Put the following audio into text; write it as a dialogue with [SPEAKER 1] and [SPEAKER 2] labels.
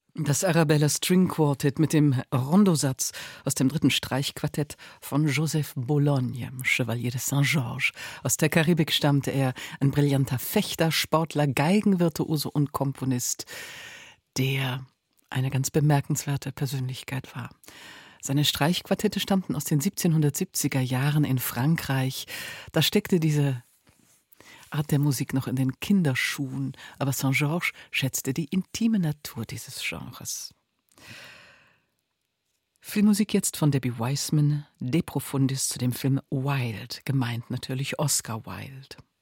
[SPEAKER 1] Das Arabella String Quartet mit dem Rondosatz aus dem 3. Streichquartett von Joseph Bologne, Chevalier de Saint-Georges. Aus der Karibik stammte er, ein brillanter Fechter, Sportler, Geigenvirtuose und Komponist, der eine ganz bemerkenswerte Persönlichkeit war. Seine Streichquartette stammten aus den 1770er Jahren in Frankreich. Da steckte diese Art der Musik noch in den Kinderschuhen, aber Saint-Georges schätzte die intime Natur dieses Genres. Filmmusik jetzt von Debbie Wiseman, De Profundis zu dem Film Wilde, gemeint natürlich Oscar Wilde.